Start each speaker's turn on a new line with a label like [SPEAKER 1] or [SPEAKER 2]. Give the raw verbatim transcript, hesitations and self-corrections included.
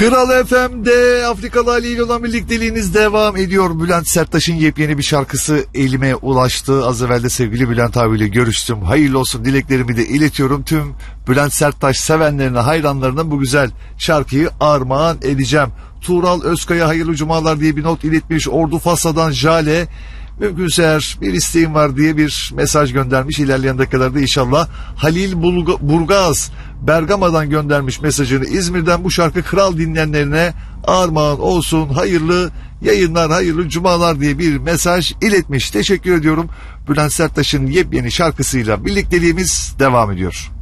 [SPEAKER 1] Kral F M'de Afrikalı Ali ile olan birlikteliğiniz devam ediyor. Bülent Serttaş'ın yepyeni bir şarkısı elime ulaştı. Az evvel de sevgili Bülent abiyle görüştüm. Hayırlı olsun dileklerimi de iletiyorum. Tüm Bülent Serttaş sevenlerine, hayranlarına bu güzel şarkıyı armağan edeceğim. Tuğral Özkaya hayırlı cumalar diye bir not iletmiş. Ordu Fasa'dan Jale, mümkünse eğer bir isteğim var diye bir mesaj göndermiş. İlerleyen dakikalarda inşallah. Halil Bulga, Burgaz Bergama'dan göndermiş mesajını. İzmir'den bu şarkı kral dinleyenlerine armağan olsun. Hayırlı yayınlar, hayırlı cumalar diye bir mesaj iletmiş. Teşekkür ediyorum. Bülent Serttaş'ın yepyeni şarkısıyla birlikteliğimiz devam ediyor.